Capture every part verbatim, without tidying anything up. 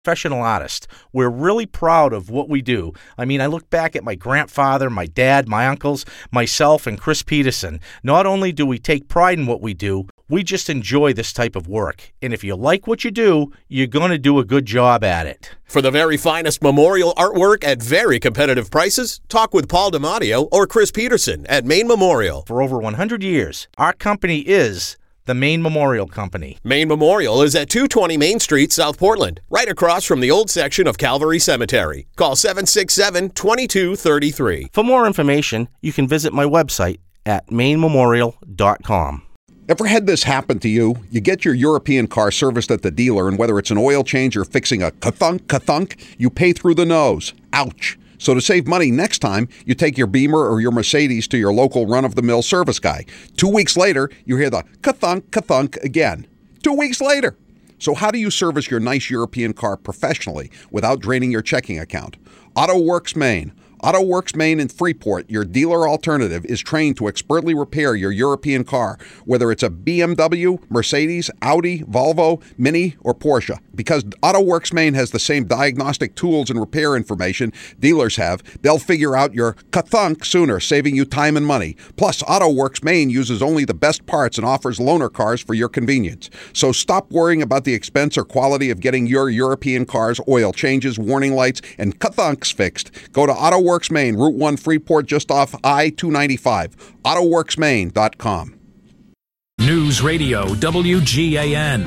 professional artist. We're really proud of what we do. I mean, I look back at my grandfather, my dad, my uncles, myself, and Chris Peterson. Not only do we take pride in what we do, we just enjoy this type of work. And if you like what you do, you're going to do a good job at it. For the very finest memorial artwork at very competitive prices, talk with Paul DiMatteo or Chris Peterson at Maine Memorial. For over one hundred years, our company is the Maine Memorial Company. Maine Memorial is at two twenty Main Street, South Portland, right across from the old section of Calvary Cemetery. Call seven six seven, two two three three. For more information, you can visit my website at maine memorial dot com. Ever had this happen to you? You get your European car serviced at the dealer, and whether it's an oil change or fixing a ka-thunk, ka-thunk, you pay through the nose. Ouch. So to save money next time, you take your Beamer or your Mercedes to your local run-of-the-mill service guy. Two weeks later, you hear the ka-thunk, ka-thunk again. Two weeks later. So how do you service your nice European car professionally without draining your checking account? AutoWorks Maine. AutoWorks Maine in Freeport, your dealer alternative, is trained to expertly repair your European car, whether it's a B M W, Mercedes, Audi, Volvo, Mini, or Porsche. Because AutoWorks Maine has the same diagnostic tools and repair information dealers have, they'll figure out your ka-thunk sooner, saving you time and money. Plus, AutoWorks Maine uses only the best parts and offers loaner cars for your convenience. So stop worrying about the expense or quality of getting your European car's oil changes, warning lights, and ka-thunks fixed. Go to AutoWorks Maine, Route one Freeport, just off I two ninety-five. auto works maine dot com. News Radio W G A N.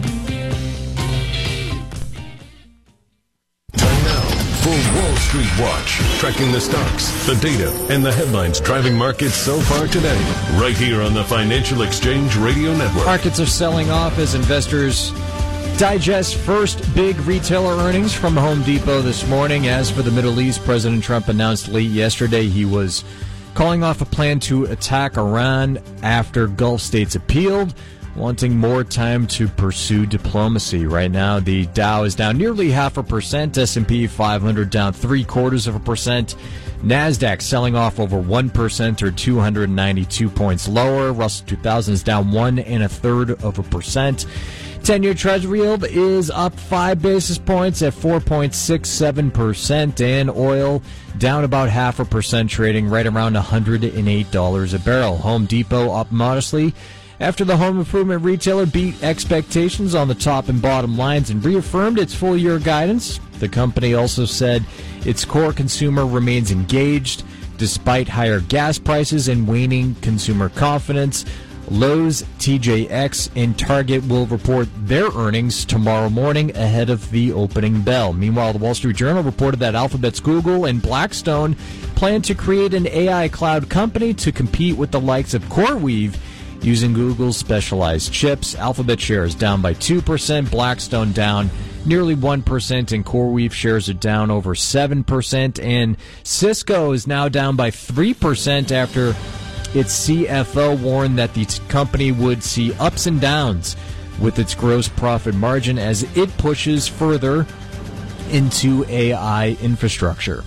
Time now for Wall Street Watch, tracking the stocks, the data, and the headlines driving markets so far today. Right here on the Financial Exchange Radio Network. Markets are selling off as investors digest first big retailer earnings from Home Depot this morning. As for the Middle East, President Trump announced late yesterday he was calling off a plan to attack Iran after Gulf states appealed, wanting more time to pursue diplomacy. Right now, the Dow is down nearly half a percent, S and P five hundred down three quarters of a percent, NASDAQ selling off over one percent or two hundred ninety-two points lower. Russell two thousand is down one and a third of a percent. ten-year Treasury yield is up five basis points at four point six seven percent, and oil down about half a percent, trading right around one hundred eight dollars a barrel. Home Depot up modestly after the home improvement retailer beat expectations on the top and bottom lines and reaffirmed its full-year guidance. The company also said its core consumer remains engaged despite higher gas prices and waning consumer confidence. Lowe's, T J X, and Target will report their earnings tomorrow morning ahead of the opening bell. Meanwhile, the Wall Street Journal reported that Alphabet's Google and Blackstone plan to create an A I cloud company to compete with the likes of CoreWeave using Google's specialized chips. Alphabet shares down by two percent, Blackstone down nearly one percent, and CoreWeave shares are down over seven percent. And Cisco is now down by three percent after its C F O warned that the company would see ups and downs with its gross profit margin as it pushes further into A I infrastructure.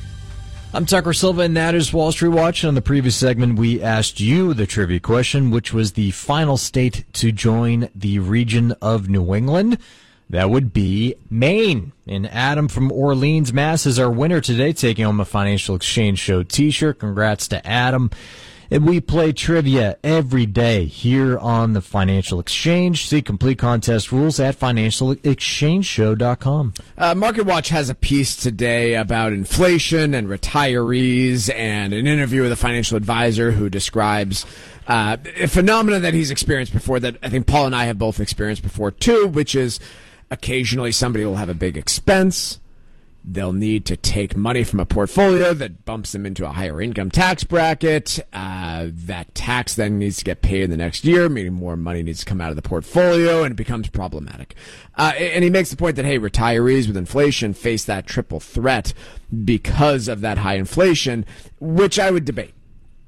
I'm Tucker Silva, and that is Wall Street Watch. On the previous segment, we asked you the trivia question, which was the final state to join the region of New England. That would be Maine. And Adam from Orleans, Mass. is our winner today, taking home a Financial Exchange Show t-shirt. Congrats to Adam. And we play trivia every day here on the Financial Exchange. See complete contest rules at financial exchange show dot com. Uh, Market Watch has a piece today about inflation and retirees, and an interview with a financial advisor who describes uh, a phenomenon that he's experienced before, that I think Paul and I have both experienced before too, which is occasionally somebody will have a big expense. They'll need to take money from a portfolio that bumps them into a higher income tax bracket. Uh, that tax then needs to get paid the next year, meaning more money needs to come out of the portfolio, and it becomes problematic. Uh, and he makes the point that, hey, retirees with inflation face that triple threat because of that high inflation, which I would debate.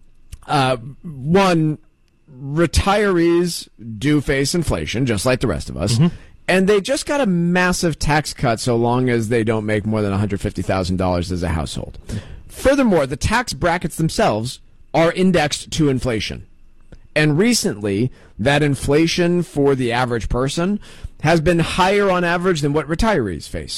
Uh, one, retirees do face inflation, just like the rest of us. Mm-hmm. And they just got a massive tax cut so long as they don't make more than one hundred fifty thousand dollars as a household. Furthermore, the tax brackets themselves are indexed to inflation. And recently, that inflation for the average person has been higher on average than what retirees face.